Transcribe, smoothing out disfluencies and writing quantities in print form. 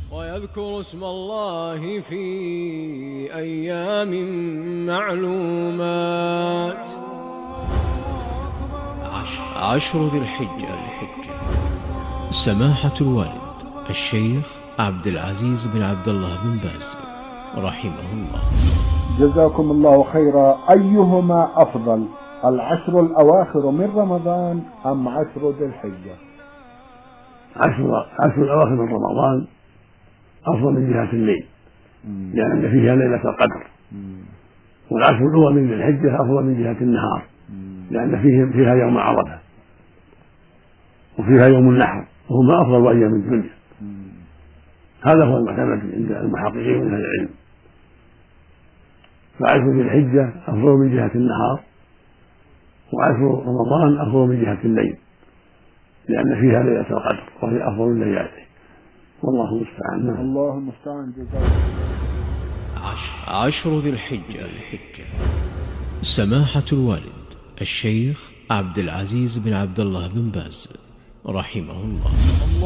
ويذكر اسم الله في أيام معلومات. عشر ذي الحجة. سماحة الوالد الشيخ عبد العزيز بن عبد الله بن باز رحمه الله. جزاكم الله خيرا. أيهما أفضل، العشر الأواخر من رمضان أم عشر ذي الحجة؟ عشر الأواخر من رمضان أفضل من جهة الليل، لأن فيها ليلة القدر. والعشر الأول من ذي الحجة أفضل من جهة النهار، لأن فيها يوم عرفة وفيها يوم النحر، وهما أفضل أيام الدنيا. هذا هو المعتمد عند المحققين من أهل العلم. فعشر ذي الحجة أفضل من جهة النهار، وعشر رمضان أفضل من جهة الليل، لأن فيها ليلة القدر وهي أفضل الليالي. والله المستعان. الله المستعان. عشر ذي الحجة. سماحة الوالد الشيخ عبد العزيز بن عبد الله بن باز رحمه الله.